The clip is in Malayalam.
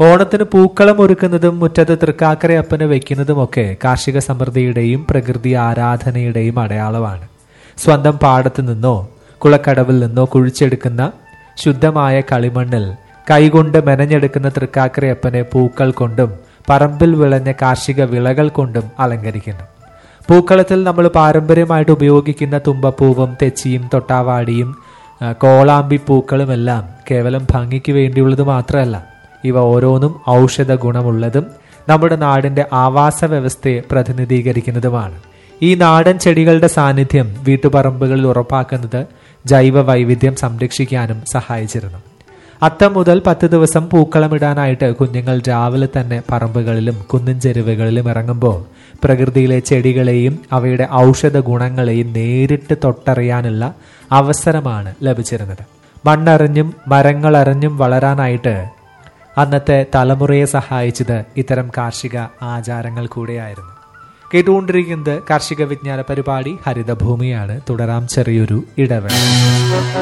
ഓണത്തിന് പൂക്കളം ഒരുക്കുന്നതും മുറ്റത്ത് തൃക്കാക്കരയപ്പന് വെക്കുന്നതുമൊക്കെ കാർഷിക സമൃദ്ധിയുടെയും പ്രകൃതി ആരാധനയുടെയും അടയാളമാണ്. സ്വന്തം പാടത്തു നിന്നോ കുളക്കടവിൽ നിന്നോ കുഴിച്ചെടുക്കുന്ന ശുദ്ധമായ കളിമണ്ണിൽ കൈകൊണ്ട് മെനഞ്ഞെടുക്കുന്ന തൃക്കാക്കരയപ്പനെ പൂക്കൾ കൊണ്ടും പറമ്പിൽ വിളഞ്ഞ കാർഷിക വിളകൾ കൊണ്ടും അലങ്കരിക്കുന്നു. പൂക്കളത്തിൽ നമ്മൾ പാരമ്പര്യമായിട്ട് ഉപയോഗിക്കുന്ന തുമ്പപ്പൂവും തെച്ചിയും തൊട്ടാവാടിയും കോളാമ്പി പൂക്കളുമെല്ലാം കേവലം ഭംഗിക്ക് വേണ്ടിയുള്ളത് മാത്രമല്ല, ഇവ ഓരോന്നും ഔഷധ ഗുണമുള്ളതും നമ്മുടെ നാടിന്റെ ആവാസ വ്യവസ്ഥയെ പ്രതിനിധീകരിക്കുന്നതുമാണ്. ഈ നാടൻ ചെടികളുടെ സാന്നിധ്യം വീട്ടുപറമ്പുകളിൽ ഉറപ്പാക്കുന്നത് ജൈവ വൈവിധ്യം സംരക്ഷിക്കാനും സഹായിച്ചിരുന്നു. അത്തം മുതൽ 10 ദിവസം പൂക്കളമിടാനായിട്ട് കുഞ്ഞുങ്ങൾ രാവിലെ തന്നെ പറമ്പുകളിലും കുന്നിൻ ചെരുവുകളിലും ഇറങ്ങുമ്പോൾ പ്രകൃതിയിലെ ചെടികളെയും അവയുടെ ഔഷധ ഗുണങ്ങളെയും നേരിട്ട് തൊട്ടറിയാനുള്ള അവസരമാണ് ലഭിച്ചിരുന്നത്. മണ്ണറിഞ്ഞും മരങ്ങളറിഞ്ഞും വളരാനായിട്ട് അന്നത്തെ തലമുറയെ സഹായിച്ചത് ഇത്തരം കാർഷിക ആചാരങ്ങൾ കൂടെയായിരുന്നു. കേട്ടുകൊണ്ടിരിക്കുന്നത് കാർഷിക വിജ്ഞാന പരിപാടി ഹരിതഭൂമിയാണ്. തുടരാം ചെറിയൊരു ഇടവേള.